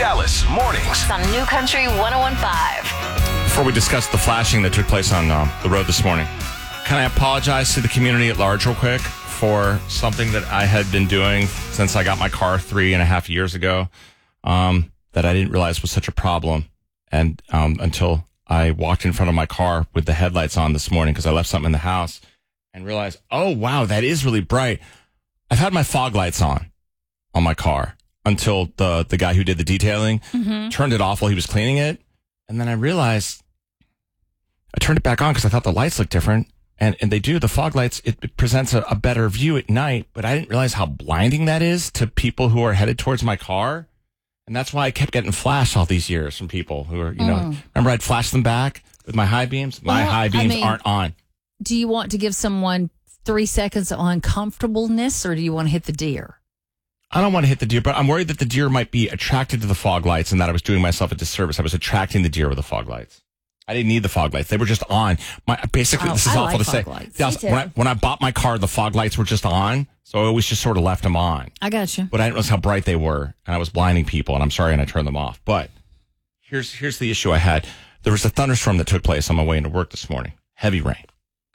Dallas mornings. On New Country 101.5. Before we discuss the flashing that took place on the road this morning, can I apologize to the community at large real quick for something that I had been doing since I got my car 3.5 years ago that I didn't realize was such a problem, and until I walked in front of my car with the headlights on this morning because I left something in the house and realized, oh, wow, that is really bright. I've had my fog lights on my car until the guy who did the detailing turned it off while he was cleaning it. And then I realized I turned it back on because I thought the lights looked different. And they do. The fog lights, it presents a better view at night. But I didn't realize how blinding that is to people who are headed towards my car. And that's why I kept getting flashed all these years from people who are, remember I'd flash them back with my high beams? My high beams aren't on. Do you want to give someone 3 seconds of uncomfortableness, or do you want to hit the deer? I don't want to hit the deer, but I'm worried that the deer might be attracted to the fog lights and that I was doing myself a disservice. I was attracting the deer with the fog lights. I didn't need the fog lights. They were just on. This is awful to say. When I bought my car, the fog lights were just on, so I always just sort of left them on. I got you. But I didn't realize how bright they were, and I was blinding people, and I'm sorry, and I turned them off. But here's the issue I had. There was a thunderstorm that took place on my way into work this morning. Heavy rain.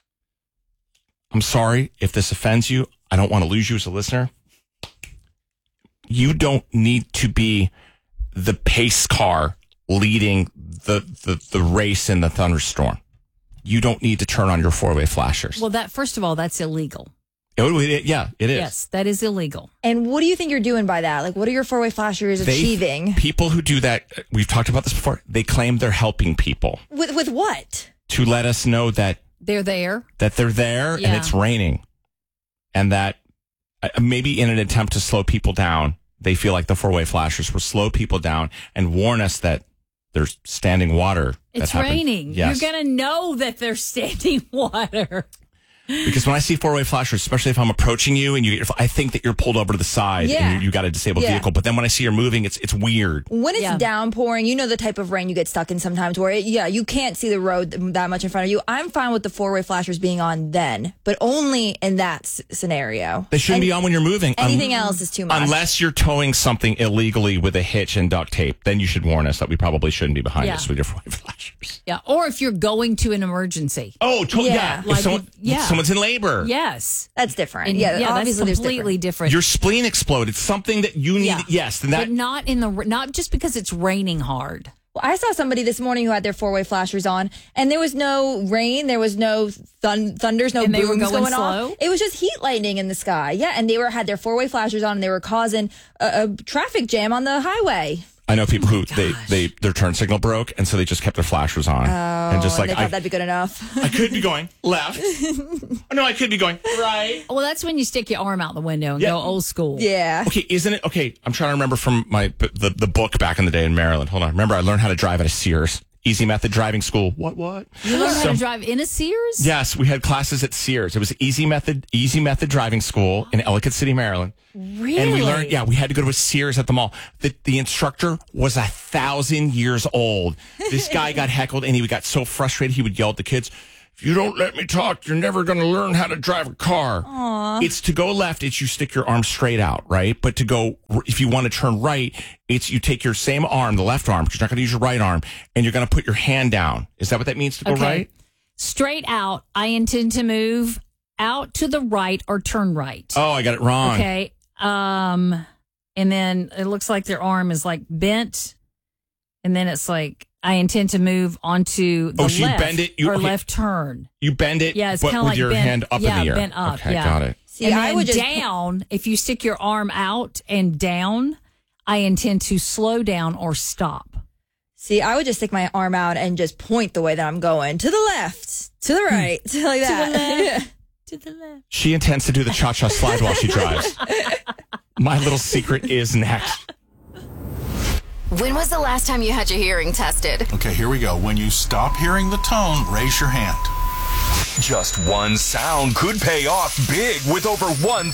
I'm sorry if this offends you. I don't want to lose you as a listener. You don't need to be the pace car leading the race in the thunderstorm. You don't need to turn on your four-way flashers. Well, first of all, that's illegal. Yeah, it is. Yes, that is illegal. And what do you think you're doing by that? Like, what are your four-way flashers achieving? People who do that, we've talked about this before, they claim they're helping people. With what? To let us know that they're there. That they're there and it's raining. And that maybe in an attempt to slow people down, they feel like the four-way flashers will slow people down and warn us that there's standing water. It's raining. Yes. You're going to know that there's standing water. Because when I see four-way flashers, especially if I'm approaching you and I think that you're pulled over to the side and you got a disabled vehicle. But then when I see you're moving, it's weird. When it's downpouring, you know the type of rain you get stuck in sometimes where, you can't see the road that much in front of you. I'm fine with the four-way flashers being on then, but only in that scenario. They shouldn't be on when you're moving. Anything else is too much. Unless you're towing something illegally with a hitch and duct tape, then you should warn us that we probably shouldn't be behind us with your four-way flashers. Yeah, or if you're going to an emergency. Oh, totally. Yeah. Like someone's in labor. Yes. That's different. And obviously that's completely different. Your spleen exploded. Something that you need. Yes. But not just because it's raining hard. Well, I saw somebody this morning who had their four-way flashers on, and there was no rain, there was no thunders, no booms going off. It was just heat lightning in the sky. Yeah, and they had their four-way flashers on, and they were causing a traffic jam on the highway. I know people who their turn signal broke, and so they just kept their flashers on. And just they thought that'd be good enough. I could be going left. No, I could be going right. Well, that's when you stick your arm out the window and go old school. Yeah. Okay, isn't it? Okay, I'm trying to remember from the book back in the day in Maryland. Hold on. Remember, I learned how to drive at a Sears. Easy Method driving school. What? You learned how to drive in a Sears? Yes, we had classes at Sears. It was Easy Method driving school in Ellicott City, Maryland. Really? And we learned, we had to go to a Sears at the mall. The instructor was 1,000 years old. This guy got heckled and he got so frustrated he would yell at the kids, "If you don't let me talk, you're never going to learn how to drive a car." Aww. It's to go left, it's you stick your arm straight out, right? But to go, if you want to turn right, it's you take your same arm, the left arm, because you're not going to use your right arm, and you're going to put your hand down. Is that what that means to go right? Straight out, I intend to move out to the right or turn right. Oh, I got it wrong. Okay. And then it looks like their arm is like bent, and then it's like, I intend to move onto the left, you bend it, left turn. You bend it, it's but kind of with like your hand up in the air. Bent up. Okay, got it. See, and I would down, if you stick your arm out and down, I intend to slow down or stop. See, I would just stick my arm out and just point the way that I'm going. To the left, to the right, like that. To the left. To the left. She intends to do the cha-cha slide while she drives. My little secret is next. When was the last time you had your hearing tested? Okay, here we go. When you stop hearing the tone, raise your hand. Just one sound could pay off big with over $1,000.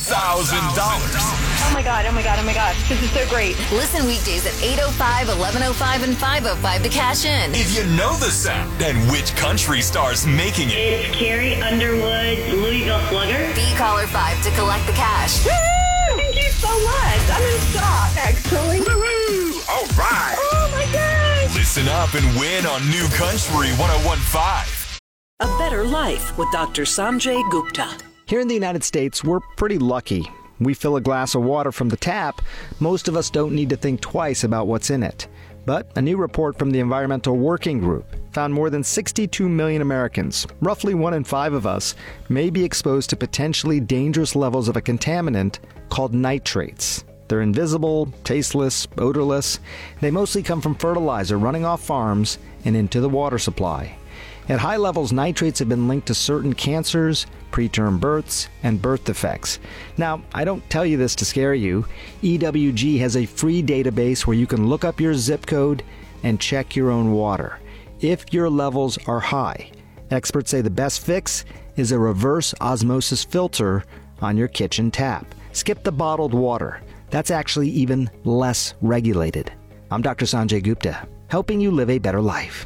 Oh my God. This is so great. Listen weekdays at 8:05, 11:05, and 5:05 to cash in. If you know the sound and which country star's making it. It's Carrie Underwood, Louisville Slugger. Be caller 5 to collect the cash. Woo! Thank you so much. I'm in shock, actually. Woo-hoo! All right. up and win on New Country 101.5. A better life with Dr. Sanjay Gupta. Here in the United States, we're pretty lucky. We fill a glass of water from the tap. Most of us don't need to think twice about what's in it. But a new report from the Environmental Working Group found more than 62 million Americans, roughly 1 in 5 of us, may be exposed to potentially dangerous levels of a contaminant called nitrates. They're invisible, tasteless, odorless. They mostly come from fertilizer running off farms and into the water supply. At high levels, nitrates have been linked to certain cancers, preterm births, and birth defects. Now, I don't tell you this to scare you. EWG has a free database where you can look up your zip code and check your own water. If your levels are high, experts say the best fix is a reverse osmosis filter on your kitchen tap. Skip the bottled water. That's actually even less regulated. I'm Dr. Sanjay Gupta, helping you live a better life.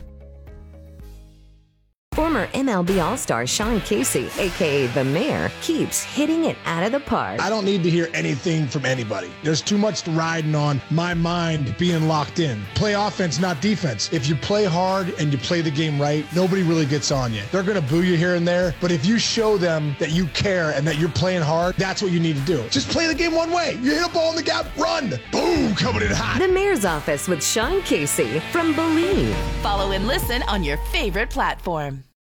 Former MLB All-Star Sean Casey, a.k.a. The Mayor, keeps hitting it out of the park. I don't need to hear anything from anybody. There's too much riding on my mind being locked in. Play offense, not defense. If you play hard and you play the game right, nobody really gets on you. They're going to boo you here and there, but if you show them that you care and that you're playing hard, that's what you need to do. Just play the game one way. You hit a ball in the gap, run. Boom, coming in hot. The Mayor's Office with Sean Casey from Believe. Follow and listen on your favorite platform.